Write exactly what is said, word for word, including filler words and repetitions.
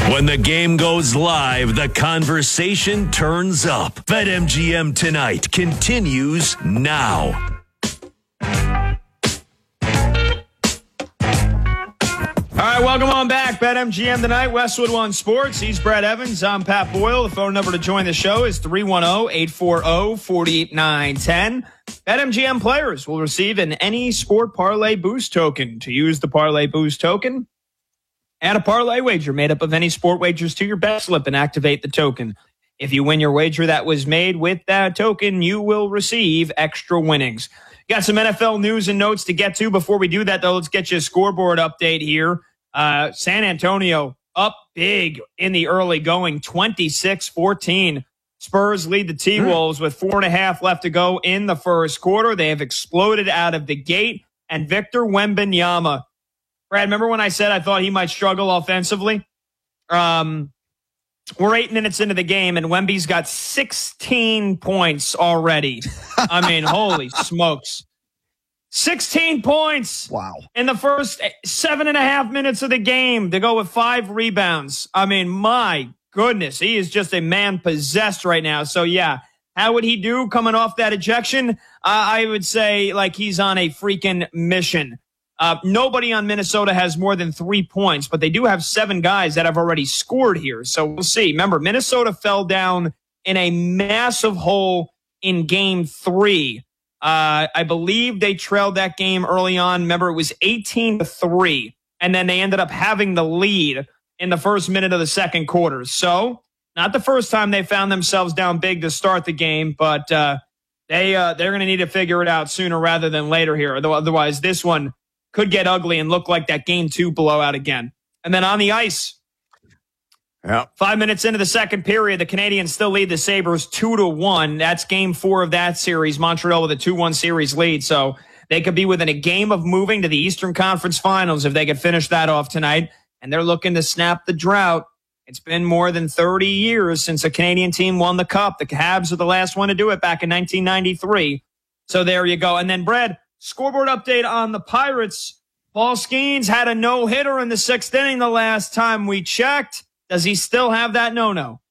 When the game goes live, the conversation turns up. BetMGM Tonight continues now. All right, welcome on back. BetMGM Tonight, Westwood One Sports. He's Brett Evans. I'm Pat Boyle. The phone number to join the show is three one zero, eight four zero, four nine one zero. BetMGM players will receive an Any Sport Parlay Boost token. To use the Parlay Boost token, add a parlay wager made up of any sport wagers to your bet slip and activate the token. If you win your wager that was made with that token, you will receive extra winnings. Got some N F L news and notes to get to. Before we do that, though, let's get you a scoreboard update here. Uh, San Antonio up big in the early going, twenty-six fourteen. Spurs lead the T-Wolves with four and a half left to go in the first quarter. They have exploded out of the gate. And Victor Wembanyama, Brad, remember when I said I thought he might struggle offensively? Um, we're eight minutes into the game, and Wemby's got sixteen points already. I mean, holy smokes. sixteen points. Wow. In the first seven and a half minutes of the game to go with five rebounds. I mean, my goodness, he is just a man possessed right now. So, yeah, how would he do coming off that ejection? Uh, I would say like he's on a freaking mission. Uh, nobody on Minnesota has more than three points, but they do have seven guys that have already scored here. So we'll see. Remember, Minnesota fell down in a massive hole in game three. Uh, I believe they trailed that game early on. Remember, it was eighteen to three, and then they ended up having the lead in the first minute of the second quarter. So not the first time they found themselves down big to start the game, but uh, they, uh, they're going to need to figure it out sooner rather than later here. Otherwise, this one could get ugly and look like that game two blowout again. And then on the ice, yeah. Five minutes into the second period, the Canadiens still lead the Sabres two to one. That's game four of that series. Montreal with a two one series lead. So they could be within a game of moving to the Eastern Conference Finals if they could finish that off tonight. And they're looking to snap the drought. It's been more than thirty years since a Canadian team won the Cup. The Habs are the last one to do it back in nineteen ninety-three. So there you go. And then, Brad, scoreboard update on the Pirates. Paul Skeens had a no-hitter in the sixth inning the last time we checked. Does he still have that no-no?